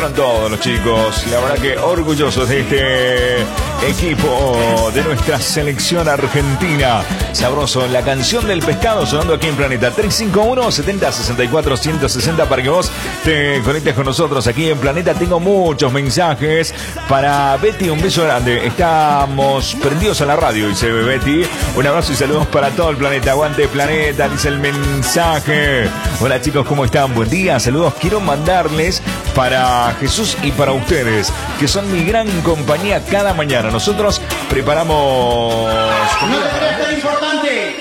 fueron todos los chicos. La verdad que orgullosos de este equipo de nuestra selección argentina. Sabroso, la canción del pescado sonando aquí en Planeta. 351-70-64-160 para que vos te conectes con nosotros aquí en Planeta. Tengo muchos mensajes para Betty. Un beso grande. Estamos prendidos a la radio, dice Betty. Un abrazo y saludos para todo el planeta. Aguante Planeta, dice el mensaje. Hola chicos, ¿cómo están? Buen día, saludos. Quiero mandarles para Jesús y para ustedes, que son mi gran compañía cada mañana. Nosotros preparamos... ¡No te creas tan importante!